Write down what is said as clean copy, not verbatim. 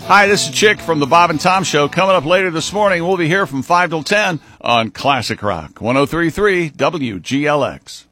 Hi, this is Chick from the Bob and Tom Show. Coming up later this morning, we'll be here from 5 till 10 on Classic Rock 103.3 WGLX.